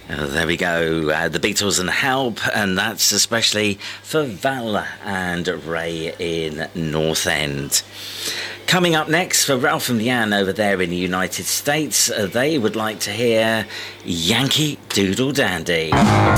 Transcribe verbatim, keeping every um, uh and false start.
Oh, there we go, uh, the Beatles and Help, and that's especially for Val and Ray in North End. Coming up next for Ralph and Leanne over there in the United States, uh, they would like to hear Yankee Doodle Dandy.